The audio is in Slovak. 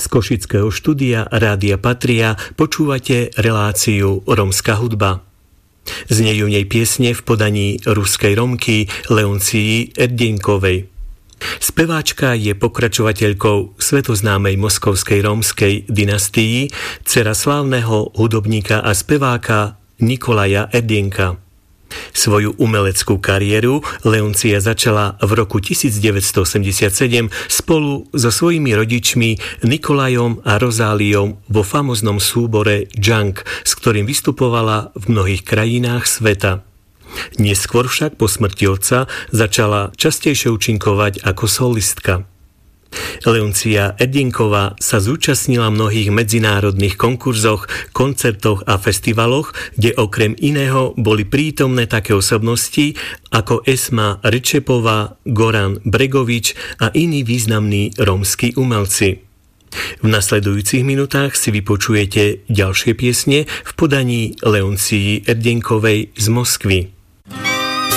Košického štúdia Rádia Patria počúvate reláciu Rómska hudba. Znejú v nej piesne v podaní ruskej Rómky Leoncii Erdenkovej. Speváčka je pokračovateľkou svetoznámej moskovskej rómskej dynastii, dcera slávneho hudobníka a speváka Nikolaja Erdenka. Svoju umeleckú kariéru Leoncia začala v roku 1987 spolu so svojimi rodičmi Nikolajom a Rozáliou vo famóznom súbore Junk, s ktorým vystupovala v mnohých krajinách sveta. Neskôr však po smrti otca začala častejšie účinkovať ako solistka. Leoncia Erdenková sa zúčastnila mnohých medzinárodných konkurzoch, koncertoch a festivaloch, kde okrem iného boli prítomné také osobnosti ako Esma Rečepová, Goran Bregovič a iní významní rómski umelci. V nasledujúcich minutách si vypočujete ďalšie piesne v podaní Leoncii Erdenkovej z Moskvy.